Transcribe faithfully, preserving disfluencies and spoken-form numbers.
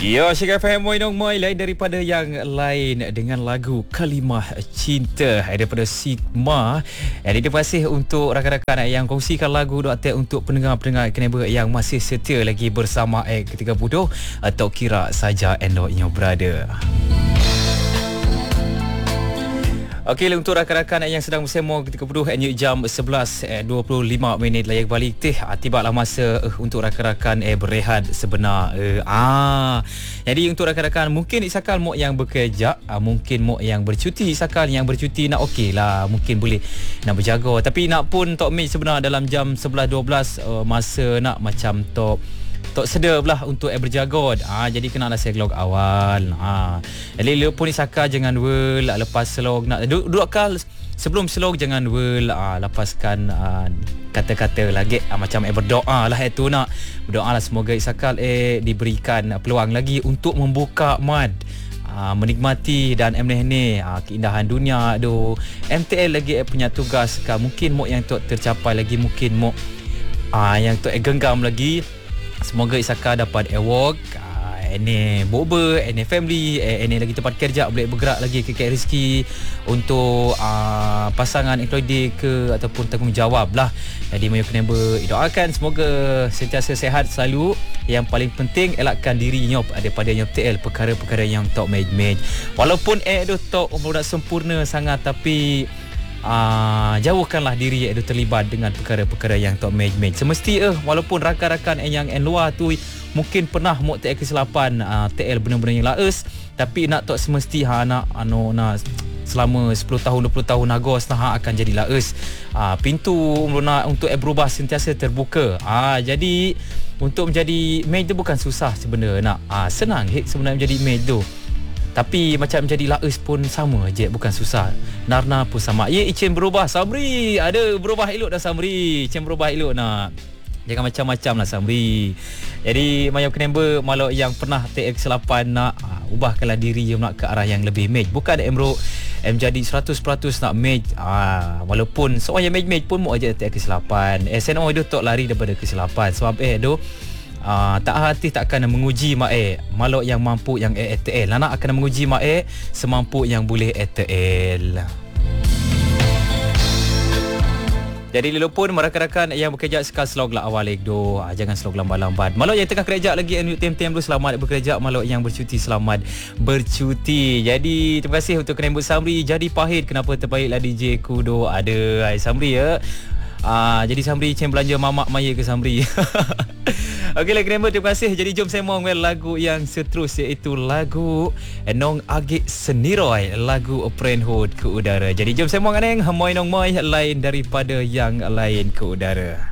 Ya, Syekh F M Moinong Moi lain daripada yang lain dengan lagu Kalimah Cinta daripada Sigma. Jadi terima kasih untuk rakan-rakan yang kongsikan lagu Doktor untuk pendengar-pendengar Keneba yang masih setia lagi bersama Ek tiga puluh atau kira saja Endo Your Brother. Okey, untuk rakan-rakan yang sedang bersama ketika puluh N U jam sebelas dua puluh lima minit layak balik teh tibalah masa uh, untuk rakan-rakan eh berehat sebenar. Uh, ah. Jadi untuk rakan-rakan mungkin isakal mok yang bekerja, uh, mungkin mok yang bercuti, isakal yang bercuti nak okeylah, mungkin boleh nak berjaga. Tapi nak pun tok mate sebenar dalam jam sebelas dua belas uh, masa nak macam tok Tok sedap lah untuk eh berjaga. Ah, jadi kenalah saya log awal. Ah, jadi lepas ni saka jangan wel lepas selog nak duduk kal sebelum selog jangan wel ah, lepaskan ah, kata-kata lagi ah, macam eh berdoa lah itu nak berdoa lah semoga isakal eh diberikan peluang lagi untuk membuka mad. Uh, menikmati dan emneh ni uh, keindahan dunia do M T L lagi eh, punya tugas kan mungkin mok yang tok tercapai lagi mungkin mok uh, yang tok eh, genggam lagi. Semoga Isaka dapat award uh, ini boba, ini family, ini lagi tempat kerja boleh bergerak lagi ke K rezeki untuk uh, pasangan employee ke ataupun tanggungjawab lah. Jadi Mayu kena berdoakan semoga sentiasa sihat selalu. Yang paling penting elakkan diri nyop daripada nyop T L perkara-perkara yang tok made-made. Walaupun eh tu tok umur sempurna sangat tapi Uh, jauhkanlah diri iaitu terlibat dengan perkara-perkara yang tak made-made. Semesti eh walaupun rakan-rakan yang en luar tu mungkin pernah mok T L kesilapan uh, T L benar-benar yang laes tapi nak tak semesti ha nak anu nak selama sepuluh tahun dua puluh tahun agos nah akan jadi laes. Uh, pintu nak untuk eh berubah sentiasa terbuka. Uh, jadi untuk menjadi maid tu bukan susah sebenarnya nak. Uh, senang hek sebenarnya menjadi maid tu. Tapi macam jadi laes pun sama je, bukan susah. Narna pun sama. Ye, Icen berubah Samri. Ada berubah elok dah Samri. Icen berubah elok nak. Jangan macam-macam lah Samri. Jadi Maya Kenemba malu yang pernah T L kesilapan nak uh, ubahkanlah diri je nak ke arah yang lebih made. Bukan Emro em jadi seratus peratus nak made. Uh, walaupun seorang yang made-made pun mau aja T L kesilapan. S N O itu tak lari daripada kesilapan. Sebab eh tu Uh, tak hati tak akan menguji mak eh malok yang mampu yang E T L anak akan menguji mak eh semampu yang boleh E T L. Jadi lelupun rakan-rakan yang bekerja sekal slog lah awal ekdo ah, jangan slog lambat-lambat. Malok yang tengah kerja lagi tem-tem dulu selamat bekerja. Malok yang bercuti selamat bercuti. Jadi terima kasih untuk Kenembut Samri. Jadi pahit kenapa terbaiklah D J Kudo ada ai Samri ya. Ah, jadi Samri cem belanja mamak maya ke Samri. Okeylah Kenembut, terima kasih. Jadi jom saya mau ngel lagu yang seterus iaitu lagu Nong Agik Seniroy, lagu Parenthood ke udara. Jadi jom saya mau nganeng Moi Nong Moi lain daripada yang lain ke udara.